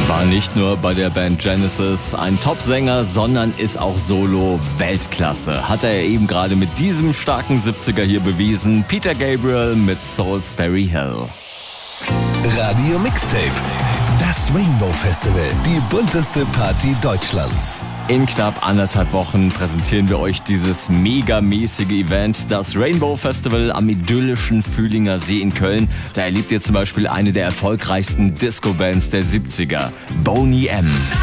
War nicht nur bei der Band Genesis ein Top-Sänger, sondern ist auch solo Weltklasse. Hat er eben gerade mit diesem starken 70er hier bewiesen. Peter Gabriel mit Salisbury Hill. Radio Mixtape. Das Rainbow Festival, die bunteste Party Deutschlands. In knapp 1,5 Wochen präsentieren wir euch dieses megamäßige Event, das Rainbow Festival am idyllischen Fühlinger See in Köln. Da erlebt ihr zum Beispiel eine der erfolgreichsten Disco-Bands der 70er, Boney M.